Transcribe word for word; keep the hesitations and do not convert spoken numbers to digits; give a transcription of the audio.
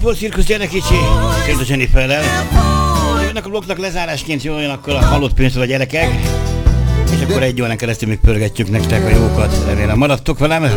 volt Cirkusz Gyerekkicsi, Szent a Jenniferrel. Jönnek a blokknak lezárásként, jól jön akkor a halott pénztől a gyerekek. És akkor egy órán keresztül még pörgetjük nektek a jókat. Remélem maradtok velem.